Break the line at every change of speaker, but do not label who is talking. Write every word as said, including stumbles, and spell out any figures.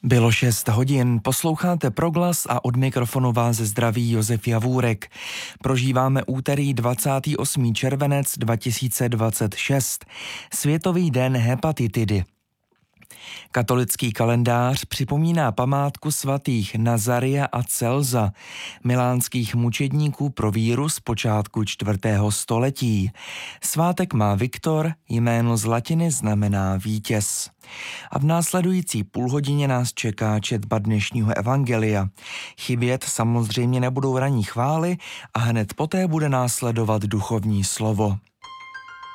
Bylo šest hodin, posloucháte Proglas a od mikrofonu vás zdraví Josef Javůrek. Prožíváme úterý dvacátý osmý červenec dva tisíce dvacet šest, Světový den hepatitidy. Katolický kalendář připomíná památku svatých Nazaria a Celza, milánských mučedníků pro víru z počátku čtvrtého století. Svátek má Viktor, jméno z latiny znamená vítěz. A v následující půlhodině nás čeká četba dnešního evangelia. Chybět samozřejmě nebudou ranní chvály a hned poté bude následovat duchovní slovo.